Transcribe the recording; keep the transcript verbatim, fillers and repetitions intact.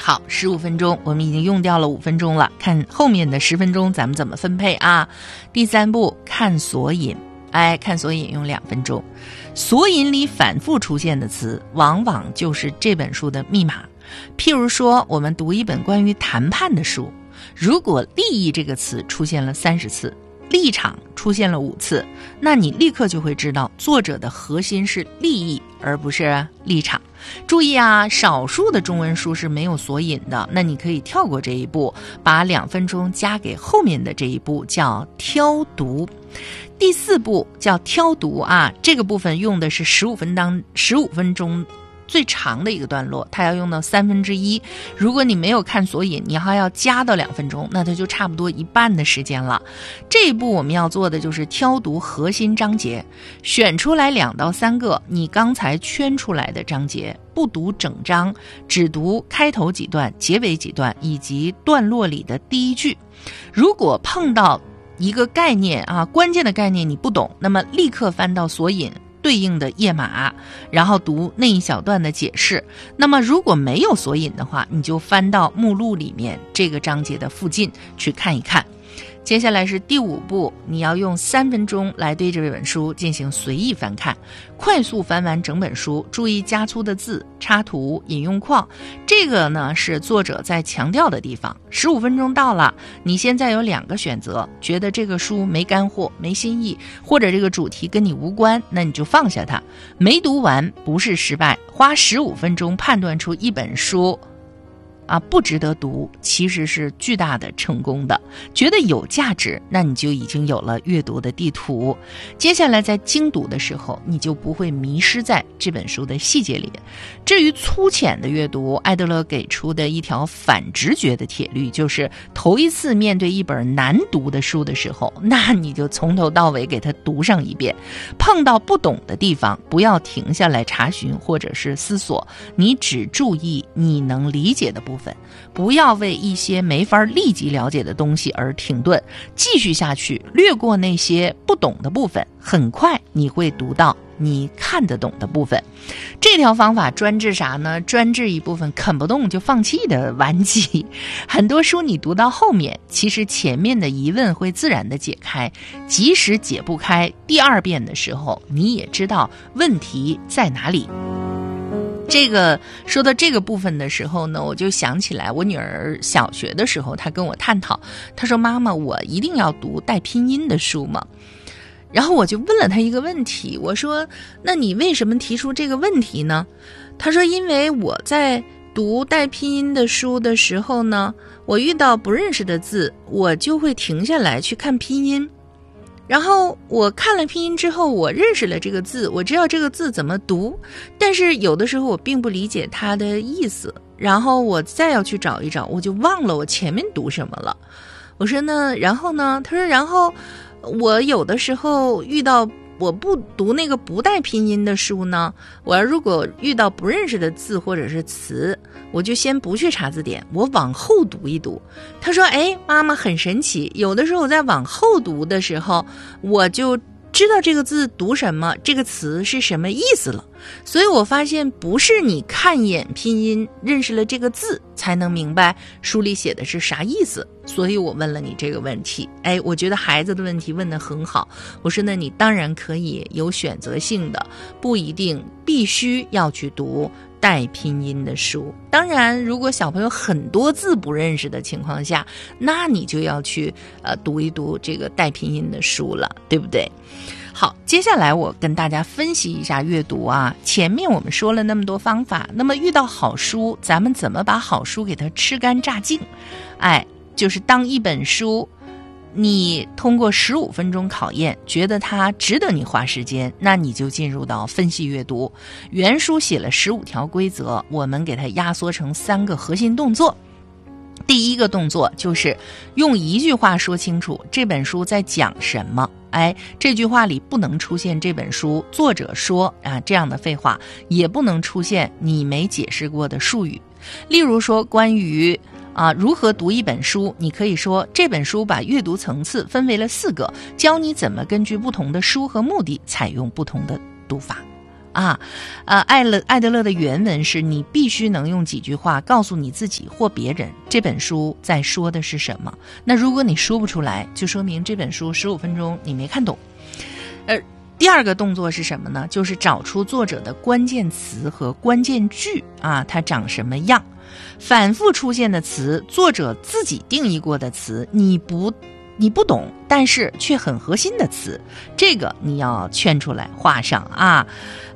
好，十五分钟我们已经用掉了五分钟了，看后面的十分钟咱们怎么分配啊。第三步，看索引。哎，看索引用两分钟。索引里反复出现的词往往就是这本书的密码。譬如说我们读一本关于谈判的书，如果利益这个词出现了三十次，立场出现了五次，那你立刻就会知道作者的核心是利益而不是立场。注意啊，少数的中文书是没有索引的，那你可以跳过这一步，把两分钟加给后面的这一步，叫挑读。第四步叫挑读啊，这个部分用的是十五分当十五分钟最长的一个段落，它要用到三分之一。如果你没有看索引，你还要加到两分钟，那它就差不多一半的时间了。这一步我们要做的就是挑读核心章节，选出来两到三个你刚才圈出来的章节，不读整章，只读开头几段、结尾几段以及段落里的第一句。如果碰到一个概念啊，关键的概念你不懂，那么立刻翻到索引对应的页码，然后读那一小段的解释。那么如果没有索引的话，你就翻到目录里面这个章节的附近去看一看。接下来是第五步，你要用三分钟来对这本书进行随意翻看，快速翻完整本书，注意加粗的字、插图、引用框，这个呢是作者在强调的地方。十五分钟到了，你现在有两个选择，觉得这个书没干货、没新意，或者这个主题跟你无关，那你就放下它。没读完不是失败，花十五分钟判断出一本书啊，不值得读，其实是巨大的成功的。觉得有价值，那你就已经有了阅读的地图。接下来在精读的时候，你就不会迷失在这本书的细节里。至于粗浅的阅读，艾德勒给出的一条反直觉的铁律，就是头一次面对一本难读的书的时候，那你就从头到尾给它读上一遍。碰到不懂的地方，不要停下来查询或者是思索，你只注意你能理解的部分，不要为一些没法立即了解的东西而停顿，继续下去，略过那些不懂的部分，很快你会读到你看得懂的部分。这条方法专治啥呢？专治一部分啃不动就放弃的顽疾。很多书你读到后面，其实前面的疑问会自然的解开，即使解不开，第二遍的时候你也知道问题在哪里。这个说到这个部分的时候呢，我就想起来我女儿小学的时候，她跟我探讨，她说妈妈，我一定要读带拼音的书吗？然后我就问了她一个问题，我说那你为什么提出这个问题呢？她说因为我在读带拼音的书的时候呢，我遇到不认识的字，我就会停下来去看拼音，然后我看了拼音之后，我认识了这个字，我知道这个字怎么读，但是有的时候我并不理解它的意思，然后我再要去找一找，我就忘了我前面读什么了。我说那然后呢？他说然后我有的时候遇到我不读那个不带拼音的书呢，我要如果遇到不认识的字或者是词，我就先不去查字典，我往后读一读。他说哎，妈妈很神奇，有的时候我在往后读的时候，我就知道这个字读什么，这个词是什么意思了。所以我发现不是你看一眼拼音认识了这个字才能明白书里写的是啥意思，所以我问了你这个问题。哎，我觉得孩子的问题问得很好。我说那你当然可以有选择性的，不一定必须要去读带拼音的书。当然如果小朋友很多字不认识的情况下，那你就要去呃读一读这个带拼音的书了，对不对？好，接下来我跟大家分析一下阅读啊。前面我们说了那么多方法，那么遇到好书，咱们怎么把好书给它吃干榨净？哎，就是当一本书你通过十五分钟考验，觉得它值得你花时间，那你就进入到分析阅读。原书写了十五条规则，我们给它压缩成三个核心动作。第一个动作就是用一句话说清楚这本书在讲什么。哎，这句话里不能出现这本书作者说啊这样的废话，也不能出现你没解释过的术语。例如说关于啊如何读一本书，你可以说这本书把阅读层次分为了四个，教你怎么根据不同的书和目的采用不同的读法。 啊。呃，艾勒艾德勒的原文是：你必须能用几句话告诉你自己或别人这本书在说的是什么。那如果你说不出来，就说明这本书十五分钟你没看懂。呃，第二个动作是什么呢？就是找出作者的关键词和关键句啊，它长什么样。反复出现的词，作者自己定义过的词，你不你不懂，但是却很核心的词，这个你要圈出来画上啊。